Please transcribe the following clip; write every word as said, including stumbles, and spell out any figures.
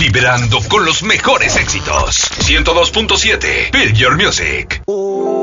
Vibrando con los mejores éxitos. ciento dos punto siete. Feel Your Music.